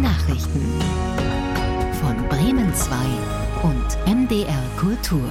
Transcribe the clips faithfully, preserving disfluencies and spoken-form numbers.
Nachrichten von Bremen zwei und M D R Kultur.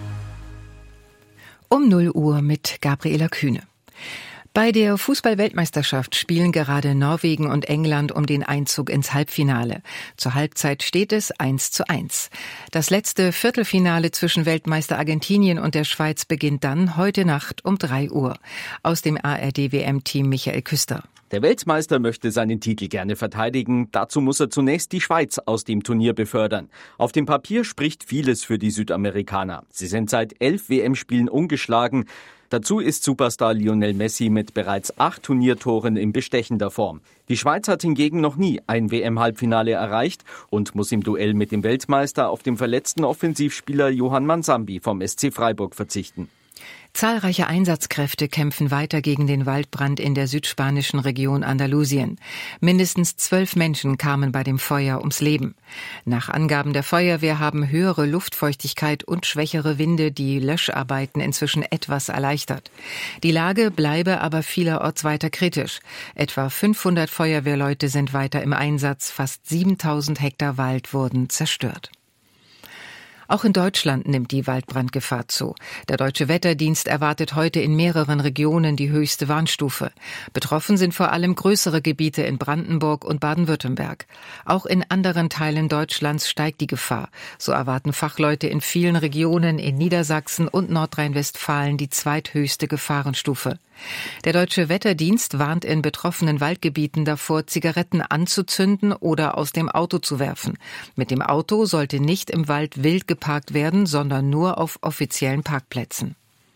Um null Uhr mit Gabriela Kühne. Bei der Fußball-Weltmeisterschaft spielen gerade Norwegen und England um den Einzug ins Halbfinale. Zur Halbzeit steht es eins zu eins. Das letzte Viertelfinale zwischen Weltmeister Argentinien und der Schweiz beginnt dann heute Nacht um drei Uhr. Aus dem A R D-W M-Team Michael Küster. Der Weltmeister möchte seinen Titel gerne verteidigen. Dazu muss er zunächst die Schweiz aus dem Turnier befördern. Auf dem Papier spricht vieles für die Südamerikaner. Sie sind seit elf W M-Spielen ungeschlagen. Dazu ist Superstar Lionel Messi mit bereits acht Turniertoren in bestechender Form. Die Schweiz hat hingegen noch nie ein W M-Halbfinale erreicht und muss im Duell mit dem Weltmeister auf den verletzten Offensivspieler Johann Mansambi vom S C Freiburg verzichten. Zahlreiche Einsatzkräfte kämpfen weiter gegen den Waldbrand in der südspanischen Region Andalusien. Mindestens zwölf Menschen kamen bei dem Feuer ums Leben. Nach Angaben der Feuerwehr haben höhere Luftfeuchtigkeit und schwächere Winde die Löscharbeiten inzwischen etwas erleichtert. Die Lage bleibe aber vielerorts weiter kritisch. Etwa fünfhundert Feuerwehrleute sind weiter im Einsatz. Fast siebentausend Hektar Wald wurden zerstört. Auch in Deutschland nimmt die Waldbrandgefahr zu. Der Deutsche Wetterdienst erwartet heute in mehreren Regionen die höchste Warnstufe. Betroffen sind vor allem größere Gebiete in Brandenburg und Baden-Württemberg. Auch in anderen Teilen Deutschlands steigt die Gefahr. So erwarten Fachleute in vielen Regionen in Niedersachsen und Nordrhein-Westfalen die zweithöchste Gefahrenstufe. Der Deutsche Wetterdienst warnt in betroffenen Waldgebieten davor, Zigaretten anzuzünden oder aus dem Auto zu werfen. Mit dem Auto sollte nicht im Wald wild geparkt werden, sondern nur auf offiziellen Parkplätzen.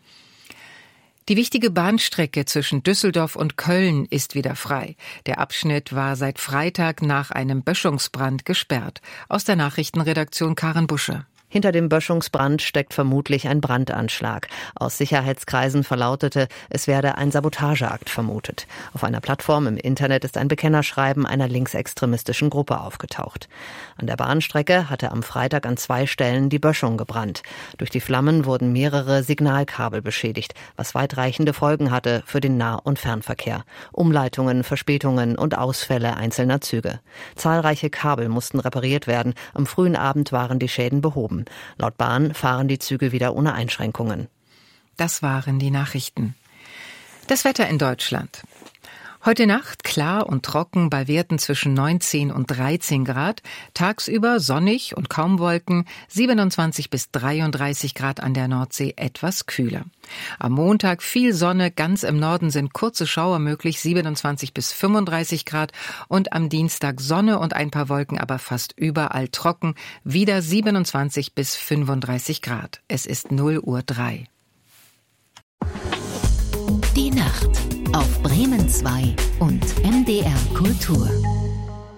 Die wichtige Bahnstrecke zwischen Düsseldorf und Köln ist wieder frei. Der Abschnitt war seit Freitag nach einem Böschungsbrand gesperrt. Aus der Nachrichtenredaktion Karen Busche. Hinter dem Böschungsbrand steckt vermutlich ein Brandanschlag. Aus Sicherheitskreisen verlautete, es werde ein Sabotageakt vermutet. Auf einer Plattform im Internet ist ein Bekennerschreiben einer linksextremistischen Gruppe aufgetaucht. An der Bahnstrecke hatte am Freitag an zwei Stellen die Böschung gebrannt. Durch die Flammen wurden mehrere Signalkabel beschädigt, was weitreichende Folgen hatte für den Nah- und Fernverkehr. Umleitungen, Verspätungen und Ausfälle einzelner Züge. Zahlreiche Kabel mussten repariert werden. Am frühen Abend waren die Schäden behoben. Laut Bahn fahren die Züge wieder ohne Einschränkungen. Das waren die Nachrichten. Das Wetter in Deutschland. Heute Nacht klar und trocken bei Werten zwischen neunzehn und dreizehn Grad. Tagsüber sonnig und kaum Wolken, siebenundzwanzig bis dreiunddreißig Grad an der Nordsee, etwas kühler. Am Montag viel Sonne, ganz im Norden sind kurze Schauer möglich, siebenundzwanzig bis fünfunddreißig Grad. Und am Dienstag Sonne und ein paar Wolken, aber fast überall trocken, wieder siebenundzwanzig bis fünfunddreißig Grad. Es ist null Uhr drei. Die Nacht auf Bremen zwei und M D R Kultur.